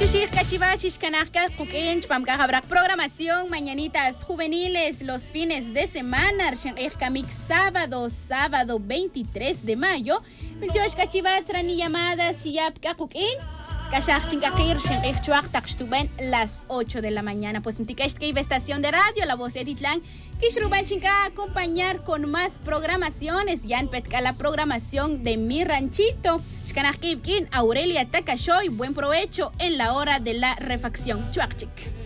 Tushir Cachivachish Canasca, Cuquench, Pamcajabrac, programación, mañanitas juveniles, los fines de semana, Mix sábado 23 de mayo, Miltiosh Cachivats, Rani llamadas, Yapka Cuquen, Kashach Chinkakir, Shenchuak, Takstuben, las 8 de la mañana. Pues Mtikesh que estación de radio, la voz de Titlán, Kishruban Chinka, acompañar con más programaciones, Yan Petka, la programación de Mi Ranchito, Shkanakivkin, Aurelia Takashoy, buen provecho en la hora de la refacción. Chuakchik.